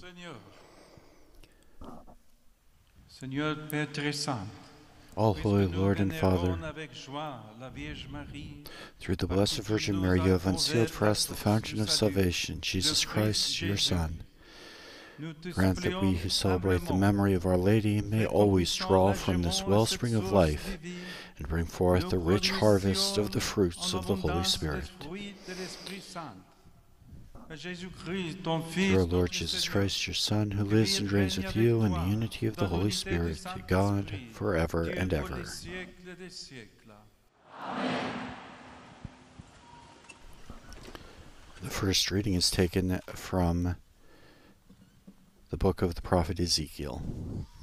Seigneur Père très saint, All holy Lord and Father, through the Blessed Virgin Mary, you have unsealed for us the fountain of salvation, Jesus Christ, your Son. Grant that we who celebrate the memory of Our Lady may always draw from this wellspring of life and bring forth the rich harvest of the fruits of the Holy Spirit. Through our Lord Jesus Christ, your Son, who lives and reigns with you in the unity of the Holy Spirit, God, forever and ever. The first reading is taken from the book of the prophet Ezekiel.